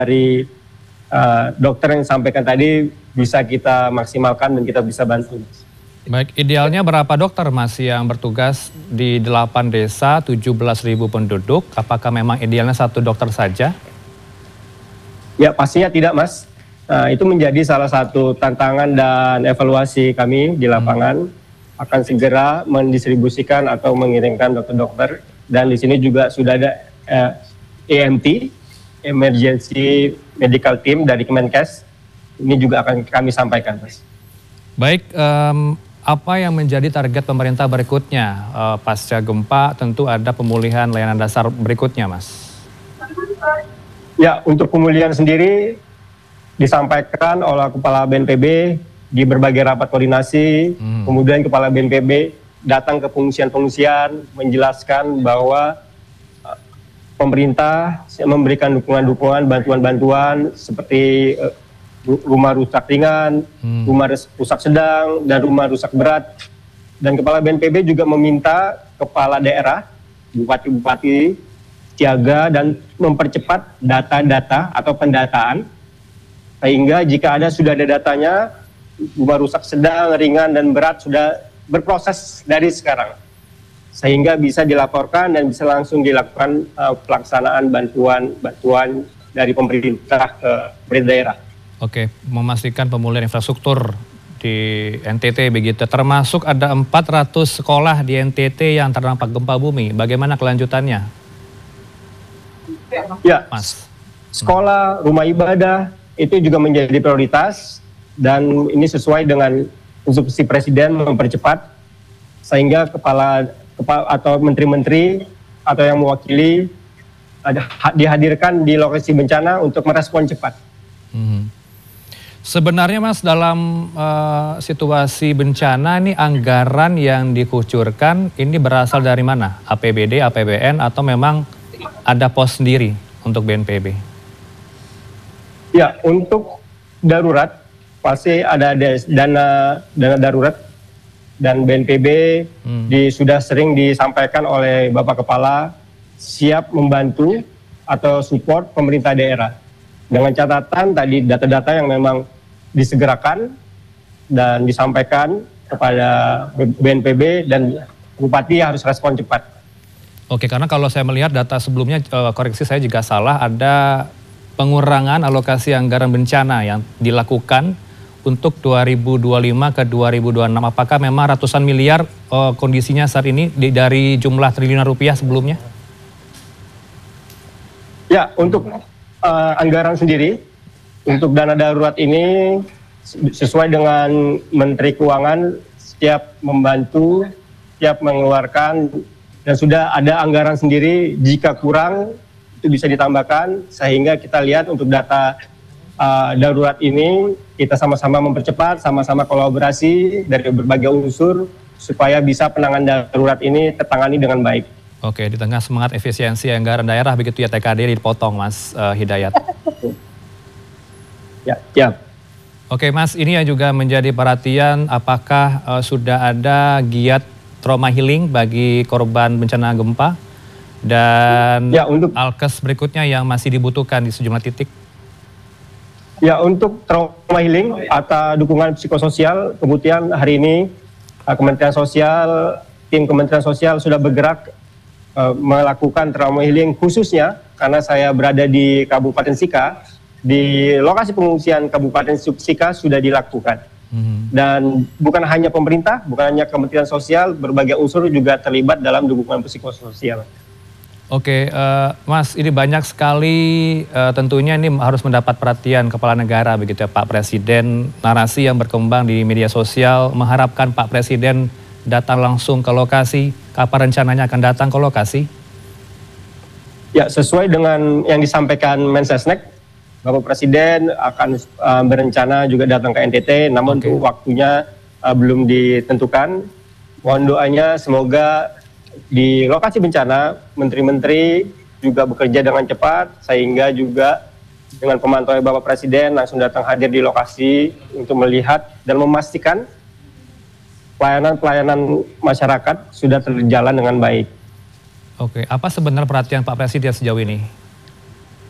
dari dokter yang sampaikan tadi bisa kita maksimalkan dan kita bisa bantu. Baik, idealnya berapa dokter Mas yang bertugas di 8 desa, 17.000 penduduk? Apakah memang idealnya 1 dokter saja? Ya, pastinya tidak, Mas. Itu menjadi salah satu tantangan dan evaluasi kami di lapangan. Akan segera mendistribusikan atau mengirimkan dokter-dokter. Dan di sini juga sudah ada EMT, Emergency Medical Team dari Kemenkes. Ini juga akan kami sampaikan, Mas. Baik, apa yang menjadi target pemerintah berikutnya? Pasca gempa tentu ada pemulihan layanan dasar berikutnya, Mas. Ya, untuk pemulihan sendiri disampaikan oleh Kepala BNPB di berbagai rapat koordinasi, kemudian Kepala BNPB datang ke pengungsian-pengungsian menjelaskan bahwa pemerintah memberikan dukungan-dukungan, bantuan-bantuan seperti rumah rusak ringan, rumah rusak sedang, dan rumah rusak berat. Dan Kepala BNPB juga meminta kepala daerah, bupati-bupati, siaga dan mempercepat data-data atau pendataan, sehingga jika sudah ada datanya, rumah rusak sedang, ringan, dan berat sudah berproses dari sekarang. Sehingga bisa dilaporkan dan bisa langsung dilakukan pelaksanaan bantuan dari pemerintah ke daerah. Oke, memastikan pemulihan infrastruktur di NTT begitu. Termasuk ada 400 sekolah di NTT yang terdampak gempa bumi. Bagaimana kelanjutannya? Ya, Mas. Sekolah, rumah ibadah itu juga menjadi prioritas dan ini sesuai dengan instruksi Presiden mempercepat sehingga kepala atau menteri-menteri atau yang mewakili dihadirkan di lokasi bencana untuk merespon cepat. Sebenarnya Mas, dalam situasi bencana ini anggaran yang dikucurkan ini berasal dari mana? APBD, APBN atau memang ada pos sendiri untuk BNPB? Ya, untuk darurat pasti ada dana darurat dan BNPB sudah sering disampaikan oleh Bapak Kepala siap membantu atau support pemerintah daerah. Dengan catatan tadi data-data yang memang disegerakan dan disampaikan kepada BNPB dan Bupati harus respon cepat. Oke, karena kalau saya melihat data sebelumnya, koreksi saya jika salah, ada pengurangan alokasi anggaran bencana yang dilakukan untuk 2025 ke 2026. Apakah memang ratusan miliar kondisinya saat ini dari jumlah triliunan rupiah sebelumnya? Ya, untuk anggaran sendiri, untuk dana darurat ini sesuai dengan Menteri Keuangan setiap membantu, setiap mengeluarkan dan sudah ada anggaran sendiri jika kurang itu bisa ditambahkan sehingga kita lihat untuk data darurat ini kita sama-sama mempercepat, sama-sama kolaborasi dari berbagai unsur supaya bisa penanganan darurat ini tertangani dengan baik. Oke, di tengah semangat efisiensi anggaran daerah begitu ya TKD dipotong Mas Hidayat. Ya, siap. Oke Mas, ini yang juga menjadi perhatian, apakah sudah ada giat trauma healing bagi korban bencana gempa? Dan ya, untuk alkes berikutnya yang masih dibutuhkan di sejumlah titik? Ya, untuk trauma healing atau dukungan psikososial, kemudian hari ini Kementerian Sosial, tim Kementerian Sosial sudah bergerak melakukan trauma healing khususnya karena saya berada di Kabupaten Sika, di lokasi pengungsian Kabupaten Sika sudah dilakukan. Dan bukan hanya pemerintah, bukan hanya Kementerian Sosial, berbagai unsur juga terlibat dalam dukungan psikososial. Oke, Mas, ini banyak sekali tentunya ini harus mendapat perhatian kepala negara begitu ya Pak Presiden. Narasi yang berkembang di media sosial mengharapkan Pak Presiden datang langsung ke lokasi. Kapan rencananya akan datang ke lokasi? Ya, sesuai dengan yang disampaikan Mensesnek, Bapak Presiden akan berencana juga datang ke NTT, namun untuk waktunya belum ditentukan. Mohon doanya semoga di lokasi bencana, menteri-menteri juga bekerja dengan cepat, sehingga juga dengan pemantauan Bapak Presiden langsung datang hadir di lokasi untuk melihat dan memastikan pelayanan masyarakat sudah terjalan dengan baik. Oke, apa sebenarnya perhatian Pak Presiden sejauh ini?